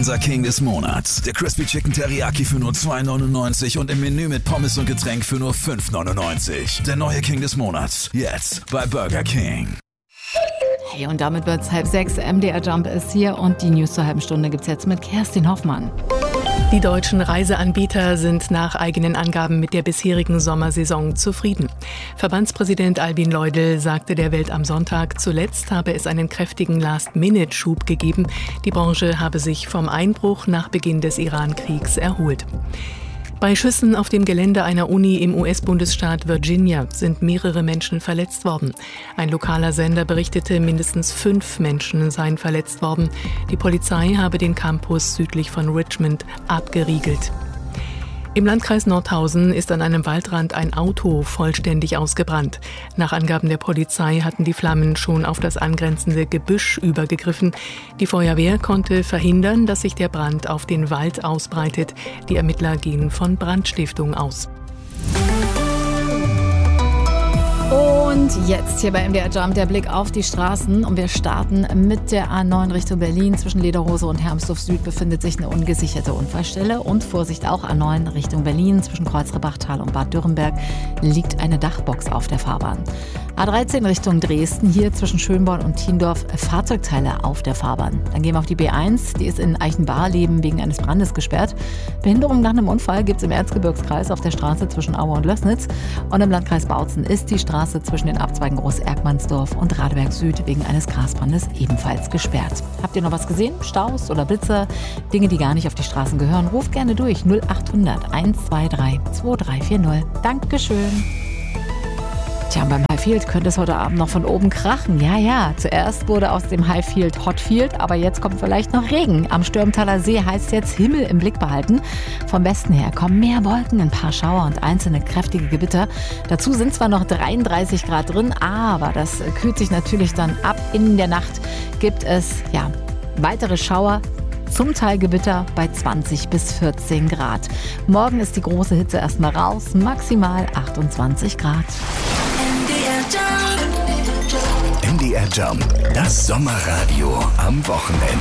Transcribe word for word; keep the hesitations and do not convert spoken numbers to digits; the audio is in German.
unser King des Monats. Der Crispy Chicken Teriyaki für nur zwei neunundneunzig und im Menü mit Pommes und Getränk für nur fünf neunundneunzig. Der neue King des Monats. Jetzt bei Burger King. Hey, und damit wird's halb sechs. M D R Jump ist hier und die News zur halben Stunde gibt's jetzt mit Kerstin Hoffmann. Die deutschen Reiseanbieter sind nach eigenen Angaben mit der bisherigen Sommersaison zufrieden. Verbandspräsident Albin Leudel sagte der Welt am Sonntag, zuletzt habe es einen kräftigen Last-Minute-Schub gegeben. Die Branche habe sich vom Einbruch nach Beginn des Iran-Kriegs erholt. Bei Schüssen auf dem Gelände einer Uni im U S-Bundesstaat Virginia sind mehrere Menschen verletzt worden. Ein lokaler Sender berichtete, mindestens fünf Menschen seien verletzt worden. Die Polizei habe den Campus südlich von Richmond abgeriegelt. Im Landkreis Nordhausen ist an einem Waldrand ein Auto vollständig ausgebrannt. Nach Angaben der Polizei hatten die Flammen schon auf das angrenzende Gebüsch übergegriffen. Die Feuerwehr konnte verhindern, dass sich der Brand auf den Wald ausbreitet. Die Ermittler gehen von Brandstiftung aus. Und jetzt hier bei M D R Jump der Blick auf die Straßen und wir starten mit der A neun Richtung Berlin. Zwischen Lederhose und Hermsdorf Süd befindet sich eine ungesicherte Unfallstelle und Vorsicht auch A neun Richtung Berlin. Zwischen Kreuzrebachtal und Bad Dürrenberg liegt eine Dachbox auf der Fahrbahn. A dreizehn Richtung Dresden, hier zwischen Schönborn und Thiendorf Fahrzeugteile auf der Fahrbahn. Dann gehen wir auf die B eins, die ist in Eichenbarleben wegen eines Brandes gesperrt. Behinderung nach einem Unfall gibt es im Erzgebirgskreis auf der Straße zwischen Aue und Lößnitz. Und im Landkreis Bautzen ist die Straße zwischen den Abzweigen Groß-Erkmannsdorf und Radeberg Süd wegen eines Grasbrandes ebenfalls gesperrt. Habt ihr noch was gesehen? Staus oder Blitzer? Dinge, die gar nicht auf die Straßen gehören? Ruft gerne durch null acht hundert eins zwei drei zwei drei vier null. Dankeschön. Tja, beim Highfield könnte es heute Abend noch von oben krachen. Ja, ja, zuerst wurde aus dem Highfield Hotfield, aber jetzt kommt vielleicht noch Regen. Am Stürmtaler See heißt jetzt Himmel im Blick behalten. Vom Westen her kommen mehr Wolken, ein paar Schauer und einzelne kräftige Gewitter. Dazu sind zwar noch dreiunddreißig Grad drin, aber das kühlt sich natürlich dann ab. In der Nacht gibt es ja weitere Schauer. Zum Teil Gewitter bei zwanzig bis vierzehn Grad. Morgen ist die große Hitze erstmal raus, maximal achtundzwanzig Grad. M D R Jump, das Sommerradio am Wochenende.